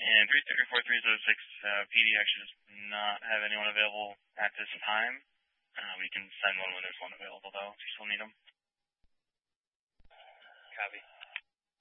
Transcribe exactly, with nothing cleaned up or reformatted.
And three three four three zero six, uh, P D actually does not have anyone available at this time. Uh, we can send one when there's one available, though, if you still need them. Copy.